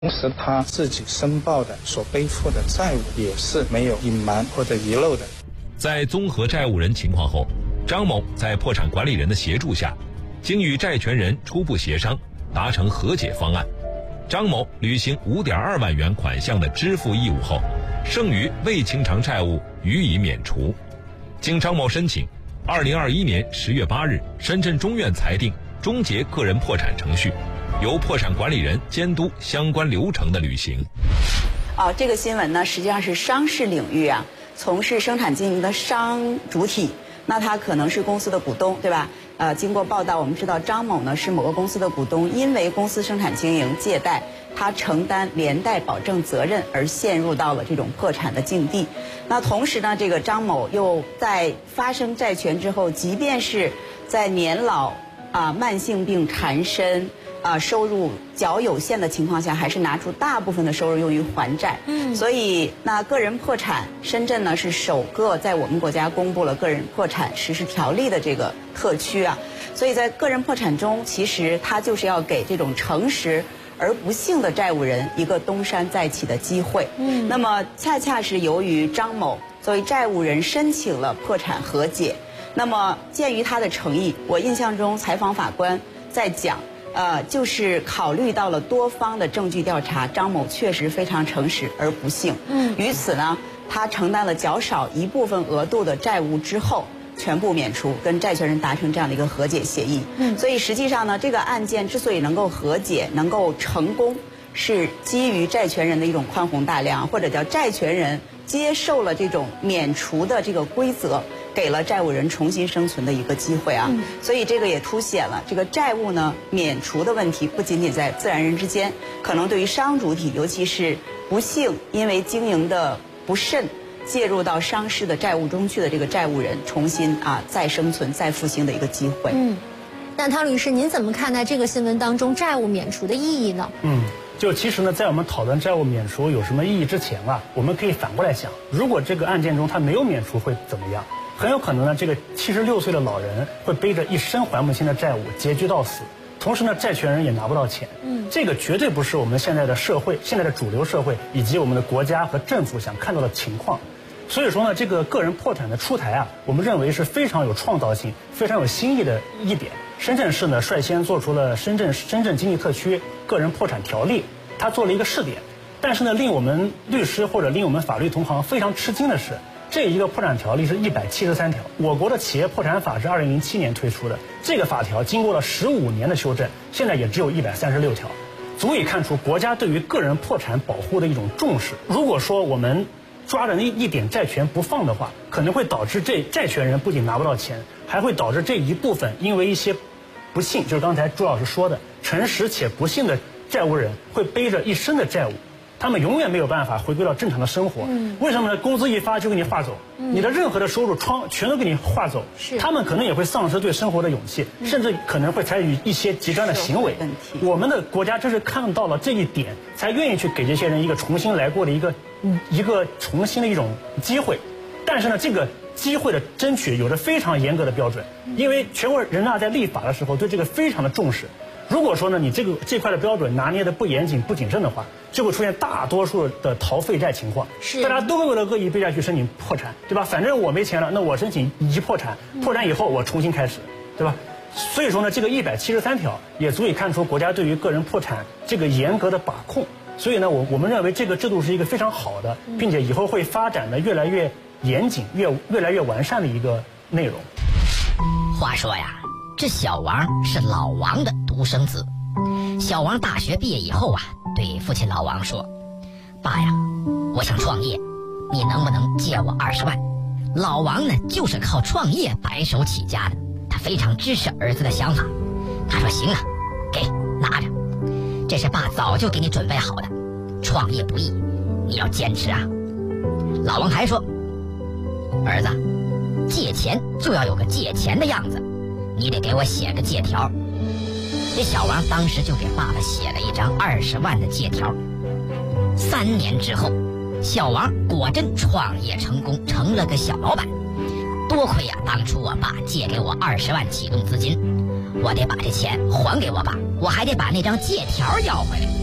同时他自己申报的所背负的债务也是没有隐瞒或者遗漏的。 在综合债务人情况后，张某在破产管理人的协助下，经与债权人初步协商，达成和解方案。张某履行5.2万元款项的支付义务后，剩余未清偿债务予以免除。经张某申请，2021年10月8日，深圳中院裁定终结个人破产程序，由破产管理人监督相关流程的履行。 这个新闻呢，实际上是商事领域啊，从事生产经营的商主体，那他可能是公司的股东，对吧？经过报道，我们知道张某呢是某个公司的股东，因为公司生产经营借贷，他承担连带保证责任而陷入到了这种破产的境地。那同时呢，这个张某又在发生债权之后，即便是在年老慢性病缠身收入较有限的情况下，还是拿出大部分的收入用于还债。所以那个人破产，深圳呢是首个在我们国家公布了个人破产实施条例的这个特区啊。所以在个人破产中，其实它就是要给这种诚实而不幸的债务人一个东山再起的机会。那么恰恰是由于张某作为债务人申请了破产和解，那么鉴于他的诚意，我印象中采访法官在讲，就是考虑到了多方的证据调查，张某确实非常诚实而不幸。于此呢，他承担了较少一部分额度的债务之后，全部免除，跟债权人达成这样的一个和解协议。所以实际上呢，这个案件之所以能够和解，能够成功，是基于债权人的一种宽宏大量，或者叫债权人接受了这种免除的这个规则，给了债务人重新生存的一个机会啊。所以这个也凸显了这个债务呢免除的问题，不仅仅在自然人之间，可能对于商主体，尤其是不幸因为经营的不慎介入到商事的债务中去的这个债务人，重新再生存再复兴的一个机会。 那汤律师，您怎么看待这个新闻当中债务免除的意义呢？ 就其实呢，在我们讨论债务免除有什么意义之前我们可以反过来想，如果这个案件中他没有免除会怎么样？很有可能呢，这个76岁的老人会背着一生还不清的债务拮据到死，同时呢，债权人也拿不到钱。这个绝对不是我们现在的社会、现在的主流社会以及我们的国家和政府想看到的情况。所以说呢，这个个人破产的出台我们认为是非常有创造性、非常有新意的一点。深圳市呢率先做出了深圳经济特区个人破产条例，它做了一个试点。但是呢，令我们律师或者令我们法律同行非常吃惊的是，这一个破产条例是173条。我国的企业破产法是2007年推出的，这个法条经过了15年的修正，现在也只有136条，足以看出国家对于个人破产保护的一种重视。如果说我们抓着那一点债权不放的话，可能会导致这债权人不仅拿不到钱，还会导致这一部分因为一些不幸，就是刚才朱老师说的诚实且不幸的债务人会背着一生的债务，他们永远没有办法回归到正常的生活。为什么呢？工资一发就给你划走，你的任何的收入全都给你划走，他们可能也会丧失对生活的勇气，甚至可能会采取一些极端的行为。我们的国家正是看到了这一点，才愿意去给这些人一个重新来过的一个重新的一种机会。但是呢，这个机会的争取有着非常严格的标准，因为全国人大在立法的时候对这个非常的重视。如果说呢，你这块的标准拿捏的不严谨、不谨慎的话，就会出现大多数的逃废债情况。大家都会为了恶意背债去申请破产，对吧？反正我没钱了，那我申请一破产，破产以后我重新开始，对吧？所以说呢，这个173条也足以看出国家对于个人破产这个严格的把控。所以呢，我们认为这个制度是一个非常好的，并且以后会发展的越来越严谨、越来越完善的一个内容。 话说呀，这小王是老王的独生子。小王大学毕业以后对父亲老王说：“爸呀，我想创业，你能不能借我20万？”老王呢，就是靠创业白手起家的，他非常支持儿子的想法。他说：“行啊，给拿着，这是爸早就给你准备好的。创业不易，你要坚持啊。”老王还说：“儿子，借钱就要有个借钱的样子，你得给我写个借条。”这小王当时就给爸爸写了一张20万的借条。3年之后，小王果真创业成功，成了个小老板。多亏当初我爸借给我20万启动资金，我得把这钱还给我爸，我还得把那张借条要回来。